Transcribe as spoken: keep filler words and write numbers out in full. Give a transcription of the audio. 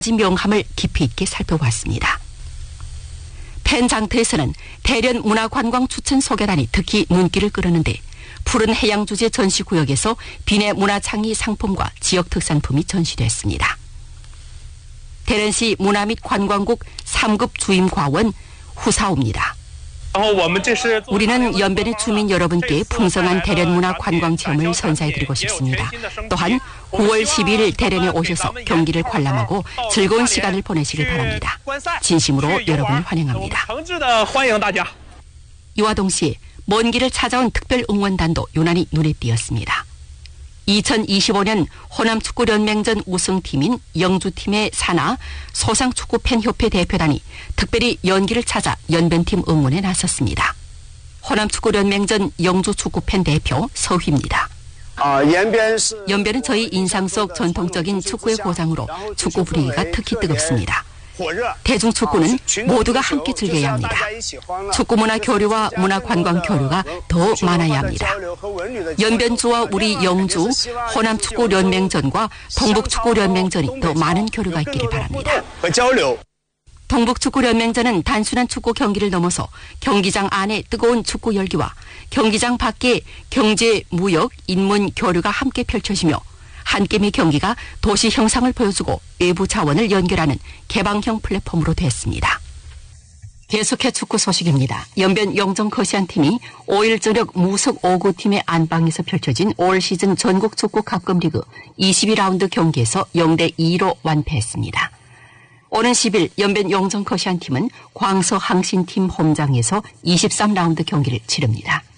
명함을 깊이 있게 살펴보았습니다. 펜장터에서는 대련 문화관광 추천 소개단이 특히 눈길을 끌었는데 푸른 해양 주제 전시구역에서 비내 문화창의 상품과 지역 특산품이 전시됐습니다. 대련시 문화 및 관광국 삼 급 주임과원 후사오입니다. 우리는 연변의 주민 여러분께 풍성한 대련 문화 관광 체험을 선사해드리고 싶습니다. 또한 구월 십이일 대련에 오셔서 경기를 관람하고 즐거운 시간을 보내시길 바랍니다. 진심으로 여러분을 환영합니다. 이와 동시에 먼 길을 찾아온 특별 응원단도 유난히 눈에 띄었습니다. 이천이십오년 호남축구연맹전 우승팀인 영주팀의 산하 소상축구팬협회 대표단이 특별히 연기를 찾아 연변팀 응원에 나섰습니다. 호남축구연맹전 영주축구팬 대표 서휘입니다. 연변은 저희 인상 속 전통적인 축구의 고장으로 축구 분위기가 특히 뜨겁습니다. 대중축구는 모두가 함께 즐겨야 합니다. 축구문화 교류와 문화관광 교류가 더 많아야 합니다. 연변주와 우리 영주, 호남축구연맹전과 동북축구연맹전이 더 많은 교류가 있기를 바랍니다. 동북축구연맹전은 단순한 축구 경기를 넘어서 경기장 안에 뜨거운 축구 열기와 경기장 밖에 경제, 무역, 인문 교류가 함께 펼쳐지며 한 게임의 경기가 도시 형상을 보여주고 외부 자원을 연결하는 개방형 플랫폼으로 됐습니다. 계속해 축구 소식입니다. 연변 영정 거시안팀이 오일 저녁 무석 오 구팀의 안방에서 펼쳐진 올 시즌 전국 축구 갑금리그 이십이 라운드 경기에서 영 대 이로 완패했습니다. 오는 십일 연변 영정 거시안팀은 광서 항신팀 홈장에서 이십삼 라운드 경기를 치릅니다.